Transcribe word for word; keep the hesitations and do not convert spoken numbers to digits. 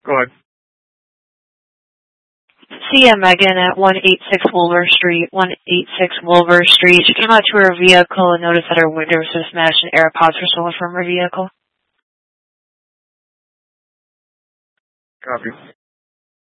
Go ahead. Sia Megan at one eighty-six Wolver Street, one eighty-six Wolver Street. She came out to her vehicle and noticed that her windows were smashed and AirPods were stolen from her vehicle. Copy.